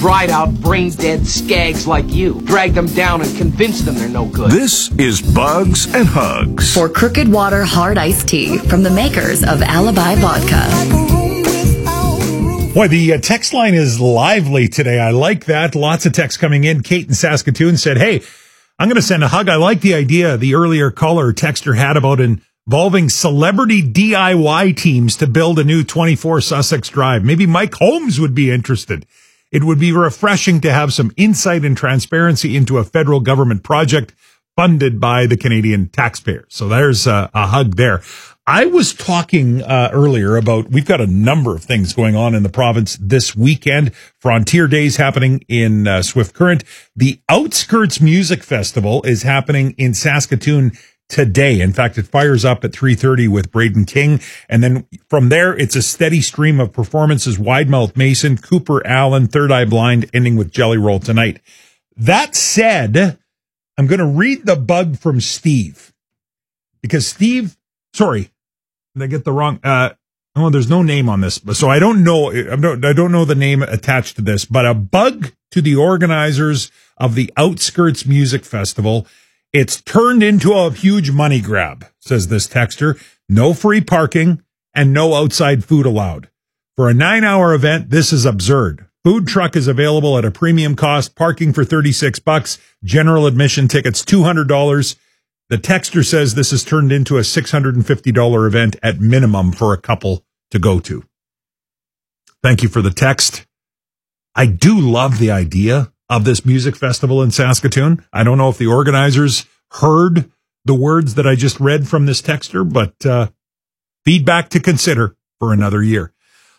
Dried out, brain-dead skags like you. Drag them down and convince them they're no good. This is Bugs and Hugs. For Crooked Water Hard Iced Tea from the makers of Alibi Vodka. Boy, the text line is lively today. I like that. Lots of texts coming in. Kate in Saskatoon said, hey, I'm going to send a hug. I like the idea the earlier caller texter had about involving celebrity DIY teams to build a new 24 Sussex Drive. Maybe Mike Holmes would be interested. It would be refreshing to have some insight and transparency into a federal government project funded by the Canadian taxpayers. So there's a hug there. I was talking earlier about we've got a number of things going on in the province this weekend. Frontier Days happening in Swift Current. The Outskirts Music Festival is happening in Saskatoon today. In fact, it fires up at 3:30 with Braden King. And then from there, it's a steady stream of performances. Widemouth Mason, Cooper Allen, Third Eye Blind, ending with Jelly Roll tonight. That said, I'm going to read the bug from Steve. Because Steve, sorry, did I get the wrong, there's no name on this. So I don't know the name attached to this, but a bug to the organizers of the Outskirts Music Festival. It's turned into a huge money grab, says this texter. No free parking and no outside food allowed. For a 9-hour event, this is absurd. Food truck is available at a premium cost, parking for $36, general admission tickets $200. The texter says this has turned into a $650 event at minimum for a couple to go to. Thank you for the text. I do love the idea of this music festival in Saskatoon. I don't know if the organizers heard the words that I just read from this texter, but feedback to consider for another year.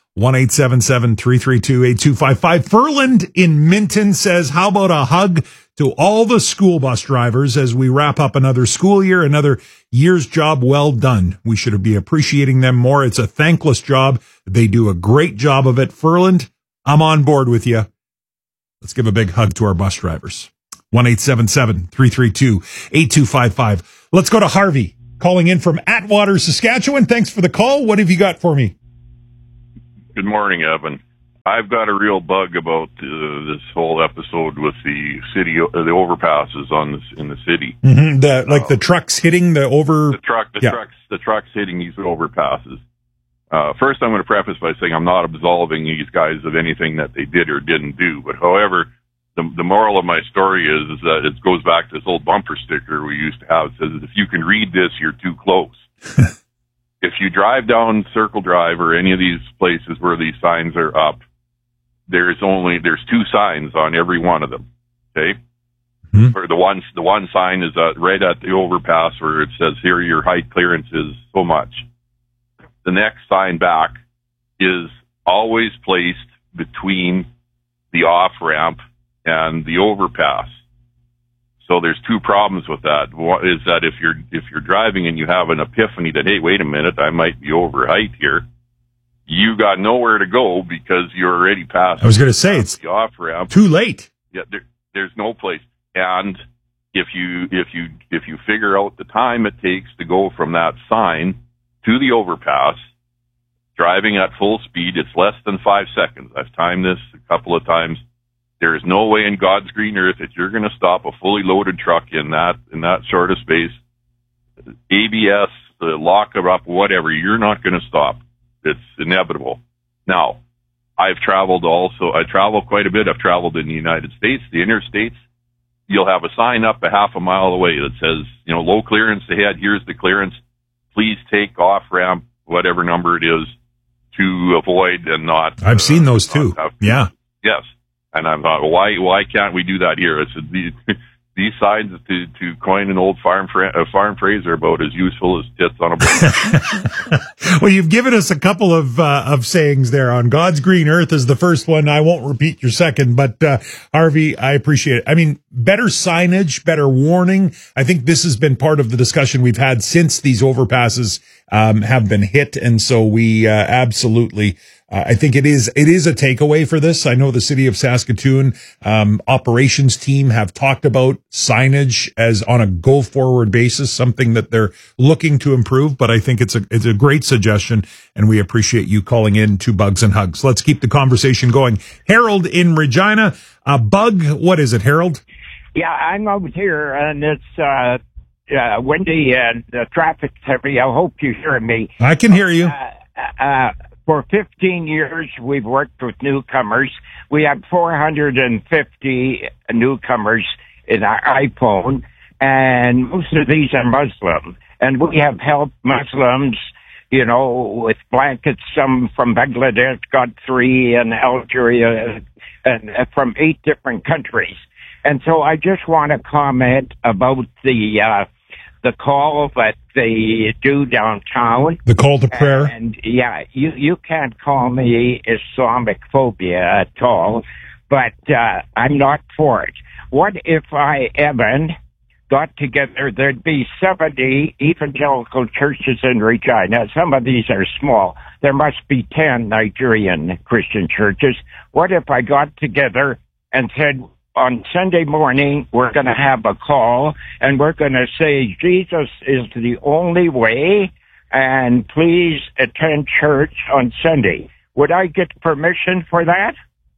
1-877-332-8255. Furland in Minton says, how about a hug to all the school bus drivers as we wrap up another school year, another year's job well done. We should be appreciating them more. It's a thankless job. They do a great job of it. Furland, I'm on board with you. Let's give a big hug to our bus drivers. 1-877-332-8255. Let's go to Harvey, calling in from Atwater, Saskatchewan. Thanks for the call. What have you got for me? Good morning, Evan. I've got a real bug about this whole episode with the city, the overpasses in the city. Mm-hmm. The trucks hitting the trucks hitting these overpasses. First, I'm going to preface by saying I'm not absolving these guys of anything that they did or didn't do. But however, the moral of my story is that it goes back to this old bumper sticker we used to have. It says, if you can read this, you're too close. If you drive down Circle Drive or any of these places where these signs are up, there's 2 signs on every one of them. Okay. Mm-hmm. Or the one sign is right at the overpass where it says, here your height clearance is so much. The next sign back is always placed between the off-ramp and the overpass. So there's 2 problems with that. One is that if you're driving and you have an epiphany that, hey, wait a minute, I might be over height here, you got nowhere to go because you're already past. I was going to say it's the off-ramp. Too late. Yeah, there's no place. And if you figure out the time it takes to go from that sign to the overpass, driving at full speed, it's less than 5 seconds. I've timed this a couple of times. There is no way in God's green earth that you're going to stop a fully loaded truck in that sort of space. ABS, lock it up, whatever. You're not going to stop. It's inevitable. Now, I travel quite a bit. I've traveled in the United States, the interstates. You'll have a sign up a half a mile away that says, low clearance ahead. Here's the clearance. Please take off ramp, whatever number it is, to avoid and not. I've seen those too. Yeah. Yes. And I thought, why can't we do that here? I said, these signs, to coin an old farm phrase, are about as useful as tits on a boat. Well, you've given us a couple of sayings there. On God's green earth is the first one. I won't repeat your second, but Harvey, I appreciate it. I mean, better signage, better warning. I think this has been part of the discussion we've had since these overpasses have been hit, and so we absolutely I think it is a takeaway for this. I know the city of Saskatoon operations team have talked about signage as on a go forward basis, something that they're looking to improve. But I think it's a great suggestion, and we appreciate you calling in to Bugs and Hugs. Let's keep the conversation going. Harold in Regina, Bug, what is it, Harold? Yeah, I'm out here, and it's windy and the traffic's heavy. I hope you hear me. I can hear you. For 15 years, we've worked with newcomers. We have 450 newcomers in our iPhone, and most of these are Muslim. And we have helped Muslims, you know, with blankets. Some from Bangladesh got 3, and Algeria, and from 8 different countries. And so I just want to comment about the call that they do downtown. The call to prayer. And yeah, you can't call me Islamic phobia at all, but I'm not for it. What if I, Evan, got together? There'd be 70 evangelical churches in Regina. Some of these are small. There must be 10 Nigerian Christian churches. What if I got together and said, on Sunday morning, we're going to have a call, and we're going to say Jesus is the only way, and please attend church on Sunday. Would I get permission for that?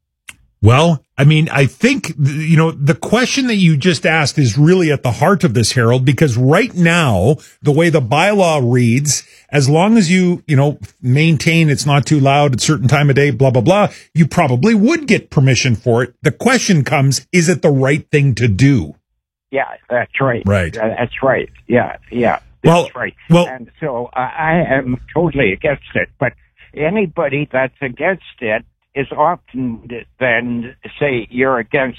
Well, I mean, I think, you know, the question that you just asked is really at the heart of this, Harold, because right now, the way the bylaw reads, as long as you maintain it's not too loud at a certain time of day, blah, blah, blah, you probably would get permission for it. The question comes, is it the right thing to do? Yeah, that's right. Right. That's right. Yeah. That's right. Well, and so I am totally against it, but anybody that's against it is often then say you're against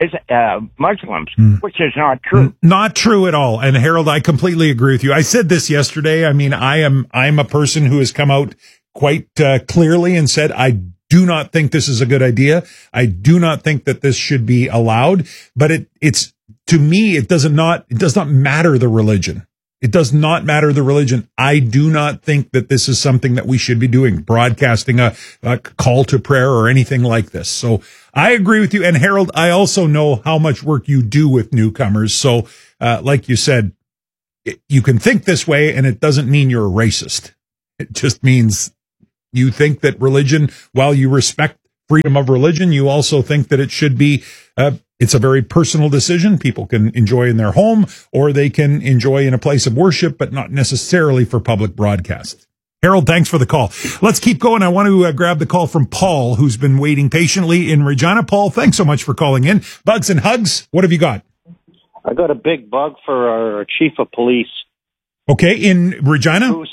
Muslims, which is not true. Not true at all. And Harold, I completely agree with you. I said this yesterday. I mean, I'm a person who has come out quite clearly and said, I do not think this is a good idea. I do not think that this should be allowed. But it's to me, it does not matter the religion. It does not matter the religion. I do not think that this is something that we should be doing, broadcasting a call to prayer or anything like this. So I agree with you. And Harold, I also know how much work you do with newcomers. So like you said, you can think this way, and it doesn't mean you're a racist. It just means you think that religion, while you respect freedom of religion, you also think that it should be it's a very personal decision. People can enjoy in their home, or they can enjoy in a place of worship, but not necessarily for public broadcast. Harold, thanks for the call. Let's keep going. I want to grab the call from Paul, who's been waiting patiently in Regina. Paul, thanks so much for calling in. Bugs and Hugs, what have you got? I got a big bug for our chief of police. Okay, in Regina? Who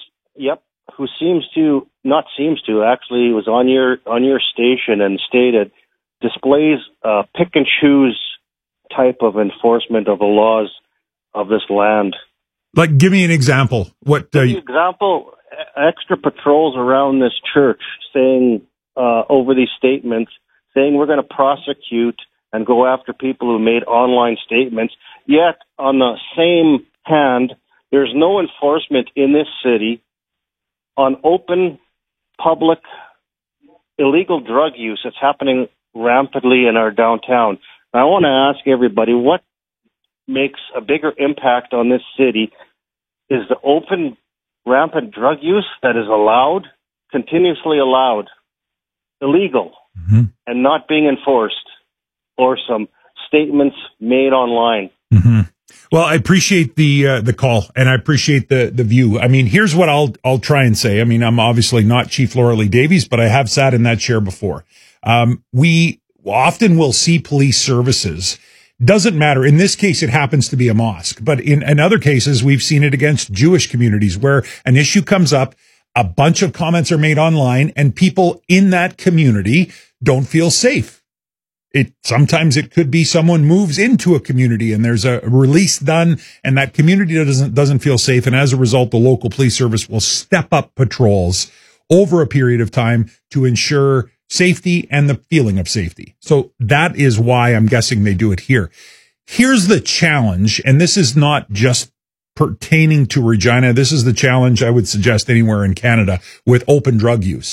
actually was on your station and stated displays pick and choose type of enforcement of the laws of this land. Like, give me an example. Example, extra patrols around this church saying over these statements, saying we're going to prosecute and go after people who made online statements. Yet, on the same hand, there's no enforcement in this city on open, public, illegal drug use that's happening rampantly in our downtown. I want to ask everybody, what makes a bigger impact on this city? Is the open, rampant drug use that is allowed, continuously allowed, illegal, and not being enforced, or some statements made online? Well, I appreciate the call, and I appreciate the view. I mean, here's what I'll try and say. I mean, I'm obviously not Chief Laura Lee Davies, but I have sat in that chair before. We often will see police services. Doesn't matter. In this case, it happens to be a mosque, but in other cases, we've seen it against Jewish communities where an issue comes up, a bunch of comments are made online, and people in that community don't feel safe. Sometimes it could be someone moves into a community and there's a release done, and that community doesn't feel safe. And as a result, the local police service will step up patrols over a period of time to ensure safety and the feeling of safety. So that is why I'm guessing they do it here. Here's the challenge, and this is not just pertaining to Regina. This is the challenge I would suggest anywhere in Canada with open drug use.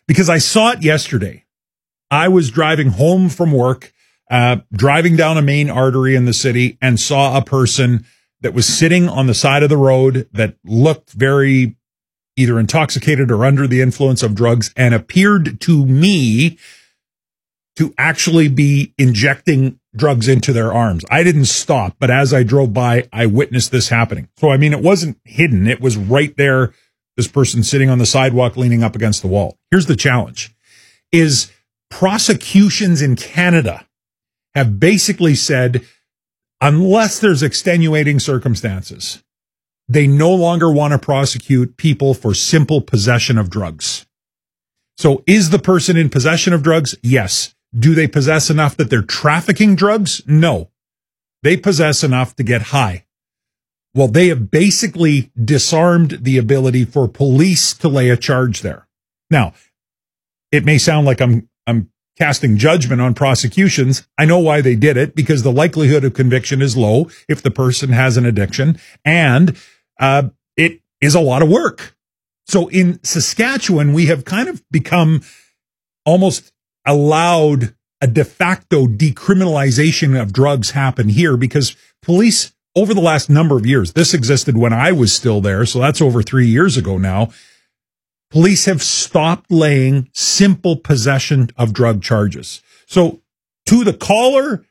because I saw it yesterday. I was driving home from work, driving down a main artery in the city, and saw a person that was sitting on the side of the road that looked very either intoxicated or under the influence of drugs, and appeared to me to actually be injecting drugs into their arms. I didn't stop, but as I drove by, I witnessed this happening. So, I mean, it wasn't hidden. It was right there, this person sitting on the sidewalk, leaning up against the wall. Here's the challenge, is prosecutions in Canada have basically said, unless there's extenuating circumstances, they no longer want to prosecute people for simple possession of drugs. So is the person in possession of drugs? Yes. Do they possess enough that they're trafficking drugs? No. They possess enough to get high. Well, they have basically disarmed the ability for police to lay a charge there. Now, it may sound like I'm casting judgment on prosecutions. I know why they did it, because the likelihood of conviction is low if the person has an addiction, and it is a lot of work. So in Saskatchewan, we have kind of become almost allowed a de facto decriminalization of drugs happen here, because police over the last number of years, this existed when I was still there, so that's over 3 years ago now, police have stopped laying simple possession of drug charges. So to the caller,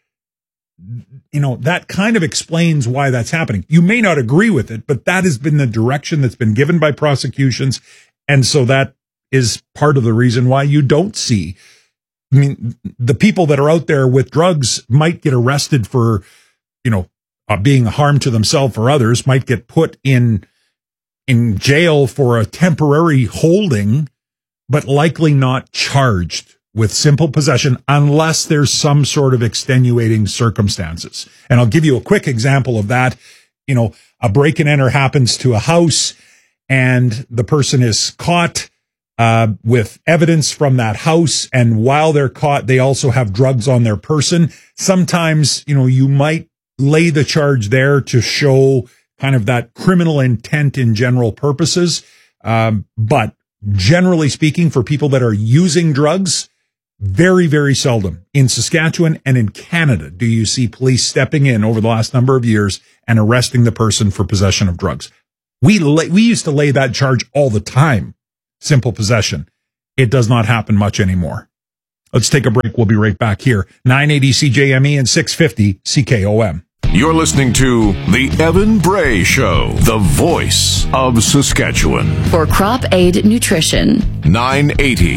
that kind of explains why that's happening. You may not agree with it, but that has been the direction that's been given by prosecutions. And so that is part of the reason why you don't see, I mean, the people that are out there with drugs might get arrested for, being a harm to themselves or others, might get put in jail for a temporary holding, but likely not charged with simple possession unless there's some sort of extenuating circumstances. And I'll give you a quick example of that. A break and enter happens to a house, and the person is caught with evidence from that house. And while they're caught, they also have drugs on their person. Sometimes, you might lay the charge there to show kind of that criminal intent in general purposes. But generally speaking, for people that are using drugs, very, very seldom in Saskatchewan and in Canada do you see police stepping in over the last number of years and arresting the person for possession of drugs. We used to lay that charge all the time. Simple possession. It does not happen much anymore. Let's take a break. We'll be right back here. 980 CJME and 650 CKOM. You're listening to The Evan Bray Show, the voice of Saskatchewan. For Crop Aid Nutrition. 980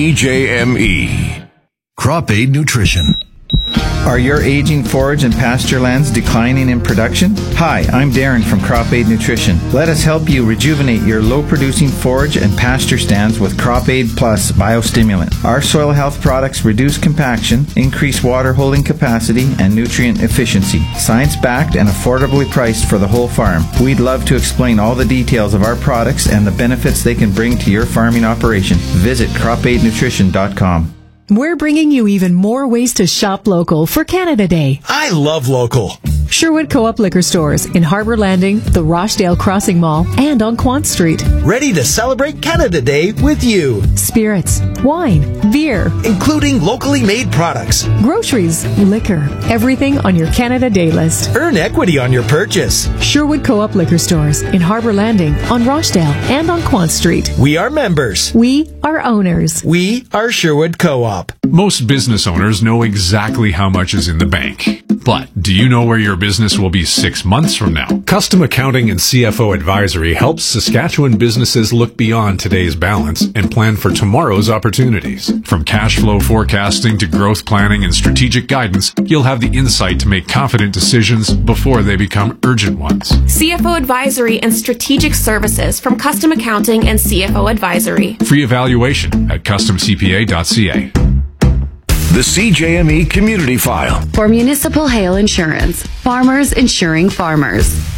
CJME. Crop Aid Nutrition. Are your aging forage and pasture lands declining in production? Hi, I'm Darren from Crop Aid Nutrition. Let us help you rejuvenate your low-producing forage and pasture stands with Crop Aid Plus Biostimulant. Our soil health products reduce compaction, increase water holding capacity, and nutrient efficiency. Science-backed and affordably priced for the whole farm. We'd love to explain all the details of our products and the benefits they can bring to your farming operation. Visit cropaidnutrition.com. We're bringing you even more ways to shop local for Canada Day. I love local. Sherwood Co-op Liquor Stores in Harbour Landing, the Rochdale Crossing Mall, and on Quant Street. Ready to celebrate Canada Day with you. Spirits, wine, beer, including locally made products, groceries, liquor, everything on your Canada Day list. Earn equity on your purchase. Sherwood Co-op Liquor Stores in Harbour Landing, on Rochdale, and on Quant Street. We are members. We are owners. We are Sherwood Co-op. Most business owners know exactly how much is in the bank. But do you know where your business will be 6 months from now? Custom Accounting and CFO Advisory helps Saskatchewan businesses look beyond today's balance and plan for tomorrow's opportunities. From cash flow forecasting to growth planning and strategic guidance, you'll have the insight to make confident decisions before they become urgent ones. CFO Advisory and Strategic Services from Custom Accounting and CFO Advisory. Free evaluation at customcpa.ca. The CJME Community File. For municipal hail insurance, farmers insuring farmers.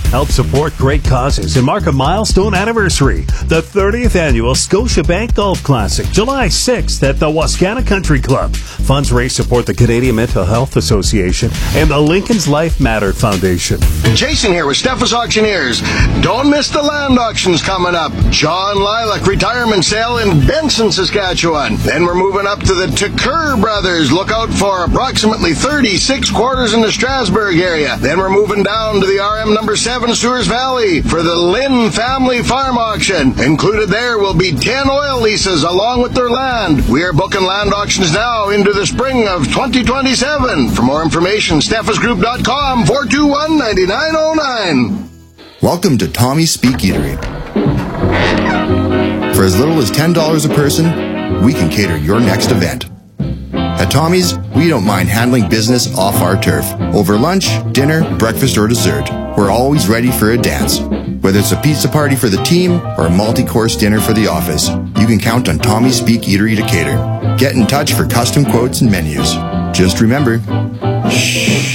Help support great causes and mark a milestone anniversary. The 30th annual Scotiabank Golf Classic, July 6th at the Wascana Country Club. Funds raised support the Canadian Mental Health Association and the Lincoln's Life Matter Foundation. Jason here with Steffes Auctioneers. Don't miss the land auctions coming up. John Lilac retirement sale in Benson, Saskatchewan. Then we're moving up to the Tucker Brothers. Look out for approximately 36 quarters in the Strasbourg area. Then we're moving down to the RM number 7 Sewers Valley for the Lynn Family Farm Auction. Included there will be 10 oil leases along with their land. We are booking land auctions now into the spring of 2027. For more information, steffesgroup.com 421-9909. Welcome to Tommy's Speak Eatery. For as little as $10 a person, we can cater your next event. At Tommy's, we don't mind handling business off our turf. Over lunch, dinner, breakfast, or dessert, we're always ready for a dance. Whether it's a pizza party for the team or a multi-course dinner for the office, you can count on Tommy's Speak Eatery to cater. Get in touch for custom quotes and menus. Just remember, shh.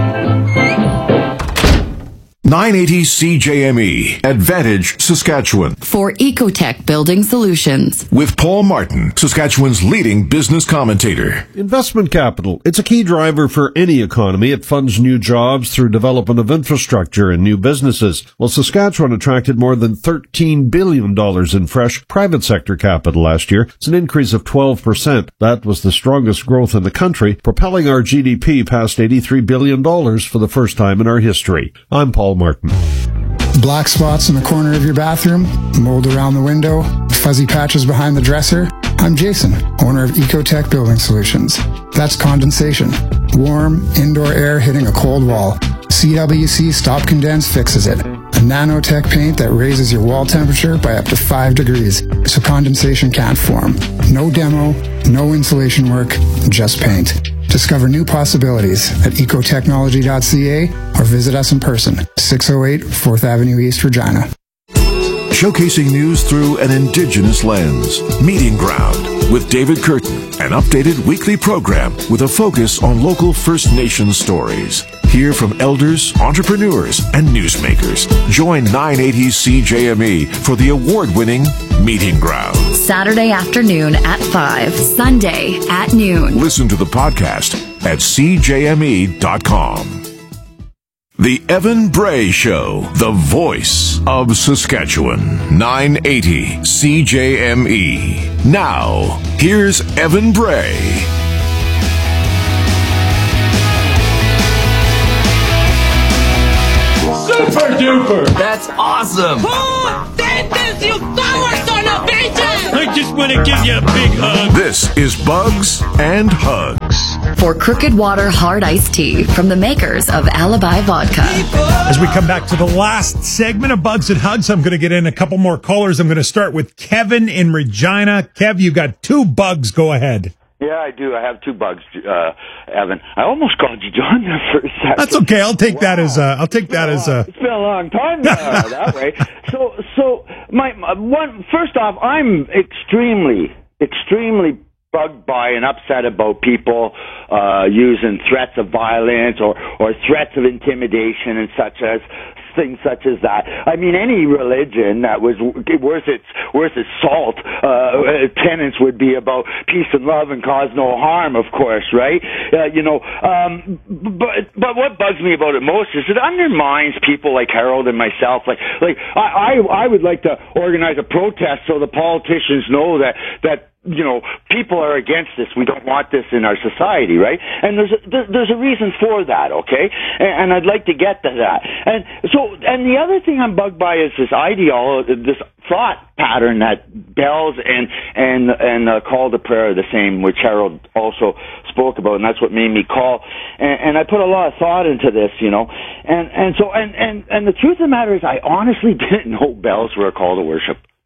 980 CJME, Advantage, Saskatchewan. For Ecotech Building Solutions. With Paul Martin, Saskatchewan's leading business commentator. Investment capital. It's a key driver for any economy. It funds new jobs through development of infrastructure and new businesses. Well, Saskatchewan attracted more than $13 billion in fresh private sector capital last year. It's an increase of 12%. That was the strongest growth in the country, propelling our GDP past $83 billion for the first time in our history. I'm Paul Martin. Black spots in the corner of your bathroom, mold around the window, fuzzy patches behind the dresser. I'm Jason, owner of Ecotech Building Solutions. That's condensation. Warm, indoor air hitting a cold wall. CWC Stop Condense fixes it. A nanotech paint that raises your wall temperature by up to 5 degrees, so condensation can't form. No demo, no insulation work, just paint. Discover new possibilities at ecotechnology.ca or visit us in person, 608 4th Avenue East, Regina. Showcasing news through an Indigenous lens. Meeting Ground with David Curtin, an updated weekly program with a focus on local First Nations stories. Hear from elders, entrepreneurs, and newsmakers. Join 980 CJME for the award-winning Meeting Ground. Saturday afternoon at 5, Sunday at noon. Listen to the podcast at cjme.com. The Evan Bray Show, the voice of Saskatchewan. 980 CJME. Now, here's Evan Bray. Super duper! That's awesome! Who did this, you power son of bitches? I just want to give you a big hug. This is Bugs and Hugs. For Crooked Water Hard Iced Tea from the makers of Alibi Vodka. As we come back to the last segment of Bugs and Hugs, I'm going to get in a couple more callers. I'm going to start with Kevin in Regina. Kev, you got 2 bugs. Go ahead. Yeah, I do. I have 2 bugs, Evan. I almost called you John there for a second. That's okay. I'll take that as It's been a long time that way. So my one. First off, I'm extremely bugged by and upset about people using threats of violence or threats of intimidation and things such as that. I mean, any religion that was worth its salt, tenets would be about peace and love and cause no harm, of course, right? But what bugs me about it most is it undermines people like Harold and myself. Like I would like to organize a protest so the politicians know that people are against this. We don't want this in our society, right? And there's a reason for that, okay? And I'd like to get to that. And the other thing I'm bugged by is this this thought pattern that bells and call to prayer are the same, which Harold also spoke about, and that's what made me call. And I put a lot of thought into this, And the truth of the matter is I honestly didn't know bells were a call to worship.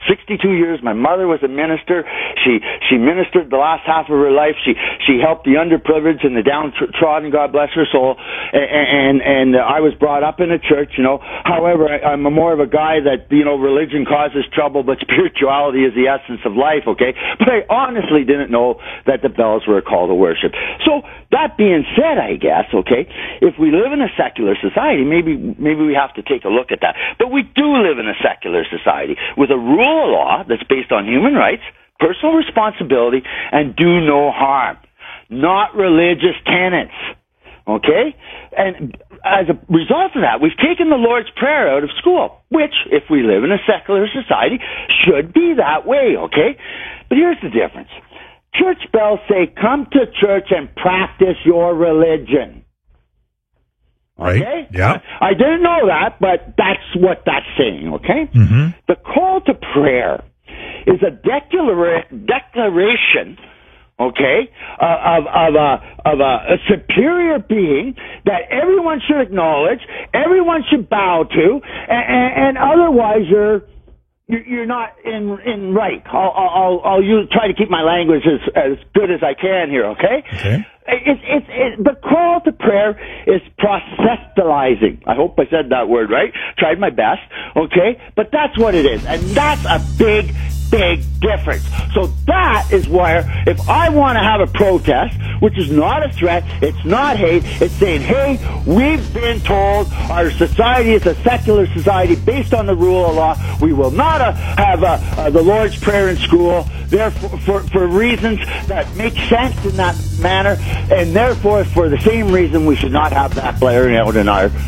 62 years. My mother was a minister. She ministered the last half of her life. She helped the underprivileged and the downtrodden, God bless her soul. And I was brought up in a church, you know. However, I'm more of a guy that, you know, religion causes trouble, but spirituality is the essence of life, okay? But I honestly didn't know that the bells were a call to worship. So, that being said, I guess, okay, if we live in a secular society, maybe we have to take a look at that. But we do live in a secular society with a rule of law that's based on human rights, personal responsibility, and do no harm. Not religious tenets. Okay? And as a result of that, we've taken the Lord's Prayer out of school, which, if we live in a secular society, should be that way, okay? But here's the difference. Church bells say, come to church and practice your religion. Right. Okay? Yeah. I didn't know that, but that's what that's saying, okay? Mm-hmm. The call to prayer is a declaration, okay, of a superior being that everyone should acknowledge, everyone should bow to, and otherwise you're not in right. I'll try to keep my language as good as I can here, okay? Okay. The call to prayer is proselytizing. I hope I said that word right. Tried my best, okay? But that's what it is. And that's a big difference. So that is where, if I want to have a protest, which is not a threat, it's not hate, it's saying, hey, we've been told our society is a secular society based on the rule of law. We will not have the Lord's Prayer in school, therefore, for reasons that make sense in that manner, and therefore, for the same reason, we should not have that blaring out in our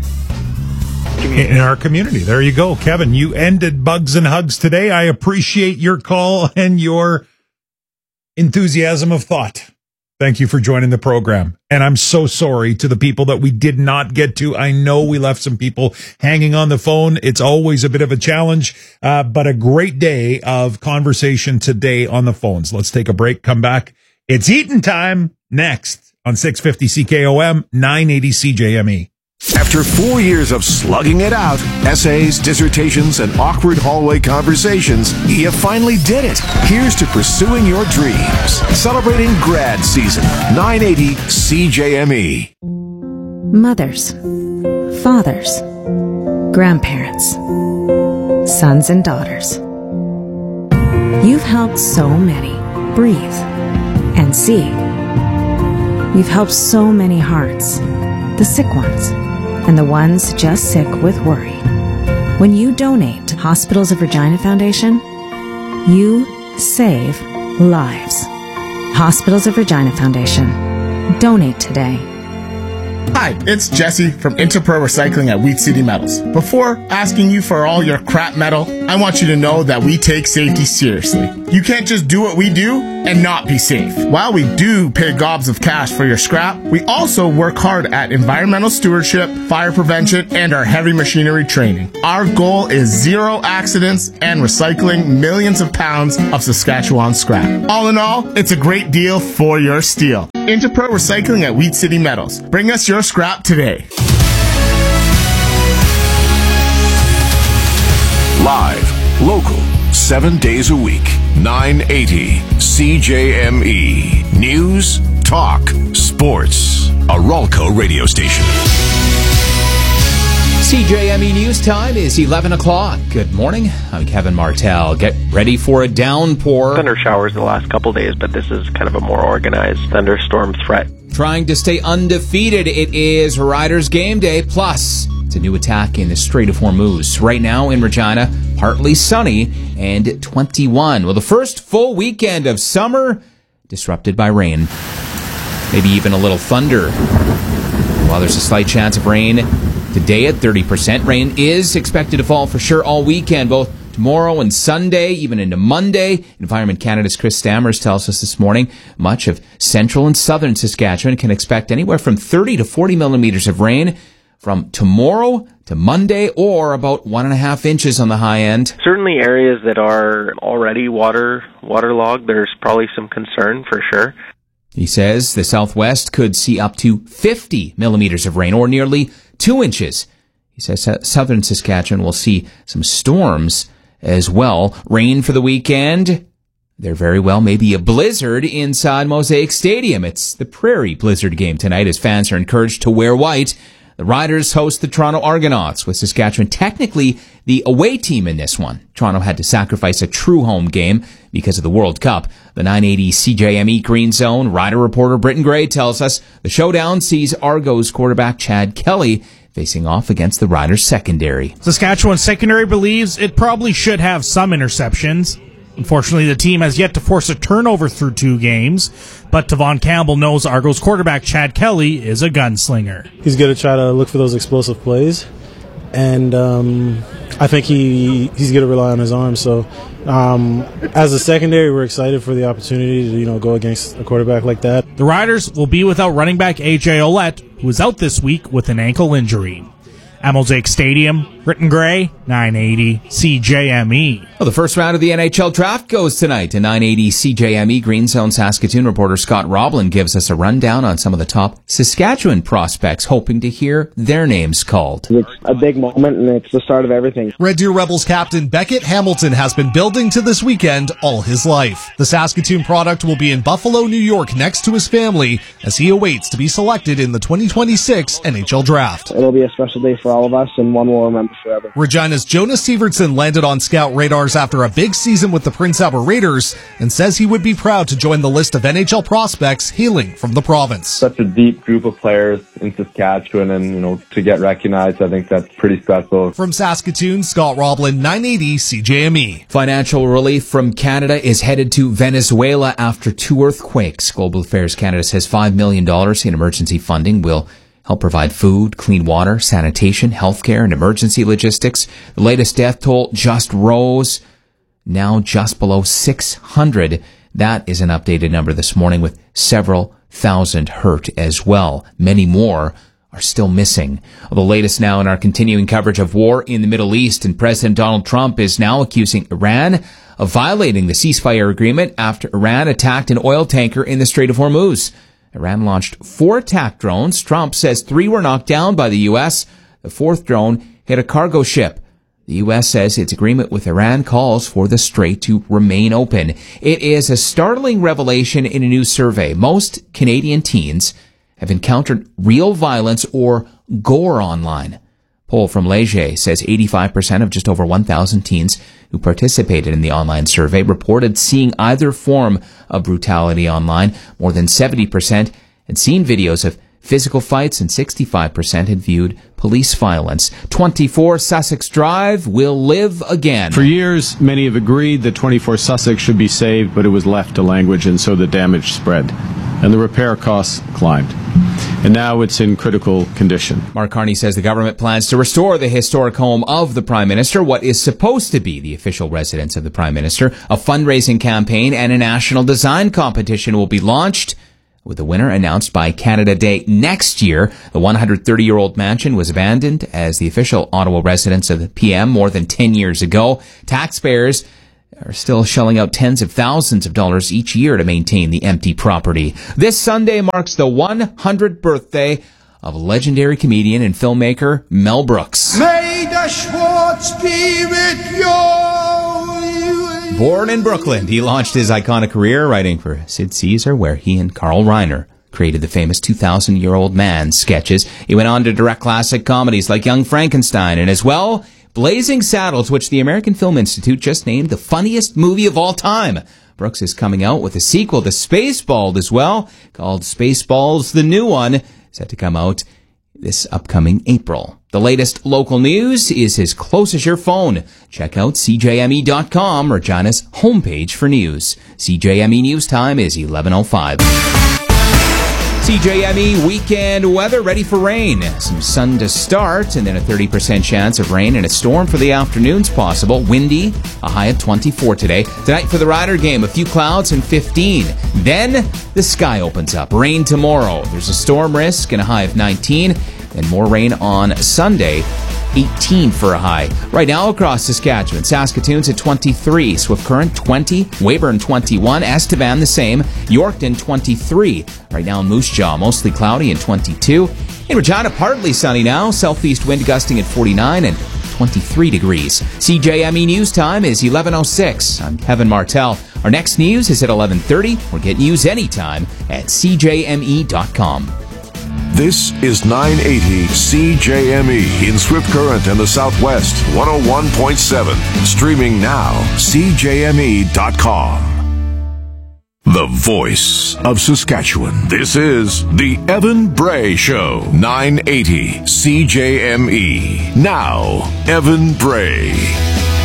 community. There you go, Kevin. You ended Bugs and Hugs today. I appreciate your call and your enthusiasm of thought. Thank you for joining the program. And I'm so sorry to the people that we did not get to. I know we left some people hanging on the phone. It's always a bit of a challenge, but a great day of conversation today on the phones. Let's take a break, come back. It's eating time next on 650 CKOM, 980 CJME. After 4 years of slugging it out, essays, dissertations, and awkward hallway conversations, you finally did it. Here's to pursuing your dreams. Celebrating grad season, 980 CJME. Mothers, fathers, grandparents, sons and daughters. You've helped so many breathe and see. You've helped so many hearts, the sick ones, and the ones just sick with worry. When you donate to Hospitals of Regina Foundation, you save lives. Hospitals of Regina Foundation. Donate today. Hi, it's Jesse from Interpro Recycling at Wheat City Metals. Before asking you for all your crap metal, I want you to know that we take safety seriously. You can't just do what we do and not be safe. While we do pay gobs of cash for your scrap, we also work hard at environmental stewardship, fire prevention, and our heavy machinery training. Our goal is zero accidents and recycling millions of pounds of Saskatchewan scrap. All in all, it's a great deal for your steel. Interpro Recycling at Wheat City Metals. Bring us your scrap today. Live, local, 7 days a week, 980 CJME. News, talk, sports. A Ralco radio station. CJME News Time is 11 o'clock. Good morning. I'm Kevin Martell. Get ready for a downpour. Thunder showers the last couple days, but this is kind of a more organized thunderstorm threat. Trying to stay undefeated, it is Riders Game Day. Plus, it's a new attack in the Strait of Hormuz. Right now in Regina, partly sunny and 21. Well, the first full weekend of summer disrupted by rain. Maybe even a little thunder. While there's a slight chance of rain today at 30%, rain is expected to fall for sure all weekend, both tomorrow and Sunday, even into Monday. Environment Canada's Chris Stammers tells us this morning much of central and southern Saskatchewan can expect anywhere from 30 to 40 millimeters of rain from tomorrow to Monday, or about 1.5 inches on the high end. Certainly areas that are already waterlogged, there's probably some concern for sure. He says the southwest could see up to 50 millimeters of rain, or nearly 2 inches. He says southern Saskatchewan will see some storms as well. Rain for the weekend. There very well may be a blizzard inside Mosaic Stadium. It's the Prairie Blizzard game tonight as fans are encouraged to wear white. The Riders host the Toronto Argonauts, with Saskatchewan technically the away team in this one. Toronto had to sacrifice a true home game because of the World Cup. The 980 CJME Green Zone Rider reporter Britton Gray tells us the showdown sees Argos quarterback Chad Kelly facing off against the Riders secondary. Saskatchewan secondary believes it probably should have some interceptions. Unfortunately, the team has yet to force a turnover through 2 games, but Tavon Campbell knows Argos quarterback Chad Kelly is a gunslinger. He's going to try to look for those explosive plays, and I think he's going to rely on his arm. So as a secondary, we're excited for the opportunity to go against a quarterback like that. The Riders will be without running back A.J. Ouellette, who is out this week with an ankle injury. At Mosaic Stadium, Britton Gray, 980 CJME. Well, the first round of the NHL draft goes tonight. To 980 CJME Green Zone Saskatoon reporter Scott Roblin gives us a rundown on some of the top Saskatchewan prospects, hoping to hear their names called. It's a big moment, and it's the start of everything. Red Deer Rebels captain Beckett Hamilton has been building to this weekend all his life. The Saskatoon product will be in Buffalo, New York, next to his family, as he awaits to be selected in the 2026 NHL draft. It'll be a special day for all of us, and one we'll remember forever. Regina's Jonas Sievertson landed on scout radars after a big season with the Prince Albert Raiders and says he would be proud to join the list of NHL prospects hailing from the province. Such a deep group of players in Saskatchewan, and to get recognized, I think that's pretty special. From Saskatoon, Scott Roblin, 980 CJME. Financial relief from Canada is headed to Venezuela after 2 earthquakes. Global Affairs Canada says $5 million in emergency funding will help provide food, clean water, sanitation, healthcare, and emergency logistics. The latest death toll just rose, now just below 600. That is an updated number this morning, with several thousand hurt as well. Many more are still missing. The latest now in our continuing coverage of war in the Middle East, and President Donald Trump is now accusing Iran of violating the ceasefire agreement after Iran attacked an oil tanker in the Strait of Hormuz. Iran launched 4 attack drones. Trump says 3 were knocked down by the U.S. The 4th drone hit a cargo ship. The U.S. says its agreement with Iran calls for the strait to remain open. It is a startling revelation in a new survey. Most Canadian teens have encountered real violence or gore online. Poll from Leger says 85% of just over 1,000 teens who participated in the online survey reported seeing either form of brutality online. More than 70% had seen videos of physical fights, and 65% had viewed police violence. 24 Sussex Drive will live again. For years, many have agreed that 24 Sussex should be saved, but it was left to language, and so the damage spread, and the repair costs climbed. And now it's in critical condition. Mark Carney says the government plans to restore the historic home of the Prime Minister, what is supposed to be the official residence of the Prime Minister. A fundraising campaign and a national design competition will be launched, with the winner announced by Canada Day next year. The 130-year-old mansion was abandoned as the official Ottawa residence of the PM more than 10 years ago. Taxpayers are still shelling out tens of thousands of dollars each year to maintain the empty property. This Sunday marks the 100th birthday of legendary comedian and filmmaker Mel Brooks. May the Schwartz be with you. Born in Brooklyn, he launched his iconic career writing for Sid Caesar, where he and Carl Reiner created the famous 2,000-Year-Old Man sketches. He went on to direct classic comedies like Young Frankenstein and, as well, Blazing Saddles, which the American Film Institute just named the funniest movie of all time. Brooks is coming out with a sequel to Spaceballs as well, called Spaceballs the New One, set to come out this upcoming April. The latest local news is as close as your phone. Check out CJME.com, Regina's homepage for news. CJME News Time is 11:05. CJME weekend weather, ready for rain. Some sun to start, and then a 30% chance of rain and a storm for the afternoons possible. Windy, a high of 24 today. Tonight for the Rider game, a few clouds and 15. Then the sky opens up. Rain tomorrow. There's a storm risk and a high of 19. And more rain on Sunday. 18 for a high. Right now across Saskatchewan, Saskatoon's at 23, Swift Current 20, Weyburn 21, Estevan the same, Yorkton 23. Right now in Moose Jaw, mostly cloudy and 22. In Regina, partly sunny now, southeast wind gusting at 49 and 23 degrees. CJME News Time is 11:06. I'm Kevin Martell. Our next news is at 11:30. Or get news anytime at CJME.com. This is 980 CJME in Swift Current and the Southwest, 101.7. Streaming now, CJME.com. The voice of Saskatchewan. This is the Evan Bray Show, 980 CJME. Now, Evan Bray.